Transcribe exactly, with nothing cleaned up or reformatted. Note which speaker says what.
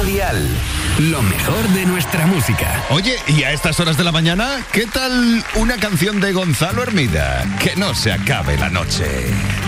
Speaker 1: Dial. Lo mejor de nuestra música.
Speaker 2: Oye, ¿y a estas horas de la mañana? ¿Qué tal una canción de Gonzalo Hermida? Que no se acabe la noche.